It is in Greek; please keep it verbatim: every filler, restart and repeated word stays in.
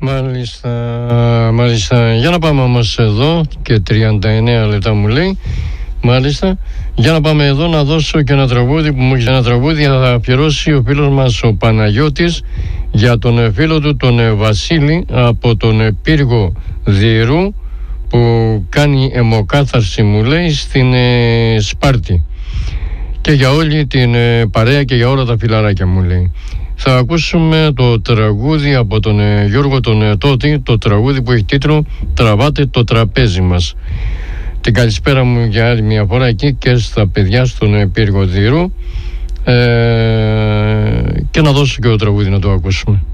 Μάλιστα, μάλιστα. Για να πάμε όμως εδώ, και τριάντα εννέα λεπτά μου λέει. Μάλιστα. Για να πάμε εδώ να δώσω και ένα τραγούδι που μου έχει ένα τραγούδι θα αφιερώσει ο φίλος μας ο Παναγιώτης για τον φίλο του τον Βασίλη από τον πύργο Διηρού που κάνει αιμοκάθαρση, μου λέει, στην ε, Σπάρτη, και για όλη την ε, παρέα και για όλα τα φιλαράκια, μου λέει. Θα ακούσουμε το τραγούδι από τον ε, Γιώργο τον ε, Τότη, το τραγούδι που έχει τίτλο «Τραβάτε το τραπέζι μας». Την καλησπέρα μου για άλλη μια φορά εκεί και στα παιδιά στον ε, πύργο Διηρού, ε, και να δώσω και το τραγούδι να το ακούσουμε.